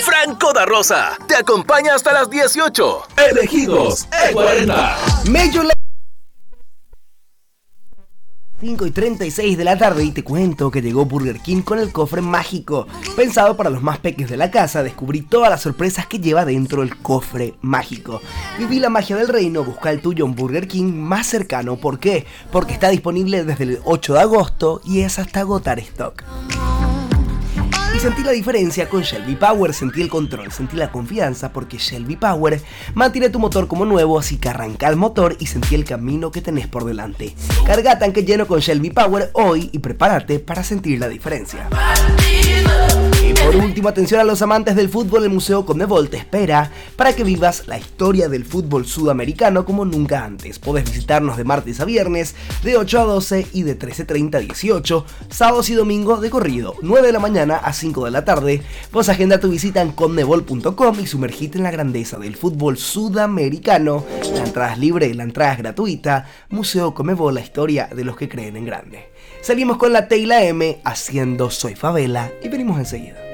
Franco da Rosa te acompaña hasta las 18. Elegidos E40. Major League 5:36 de la tarde y te cuento que llegó Burger King con el cofre mágico. Pensado para los más peques de la casa, descubrí todas las sorpresas que lleva dentro el cofre mágico. Viví la magia del reino, busca el tuyo en Burger King más cercano. ¿Por qué? Porque está disponible desde el 8 de agosto y es hasta agotar stock. Y sentí la diferencia con Shell V-Power, sentí el control, sentí la confianza porque Shell V-Power mantiene tu motor como nuevo, así que arranca el motor y sentí el camino que tenés por delante. Carga tanque lleno con Shell V-Power hoy y prepárate para sentir la diferencia. Y por último, atención a los amantes del fútbol, el Museo Conmebol te espera para que vivas la historia del fútbol sudamericano como nunca antes. Podés visitarnos de martes a viernes, de 8 a 12 y de 13:30 a 18, sábados y domingos de corrido, 9 de la mañana a 5 de la tarde. Vos agenda tu visita en conmebol.com y sumergite en la grandeza del fútbol sudamericano. La entrada es libre, la entrada es gratuita. Museo Conmebol, la historia de los que creen en grande. Salimos con la T y la M haciendo Soy Favela y venimos enseguida.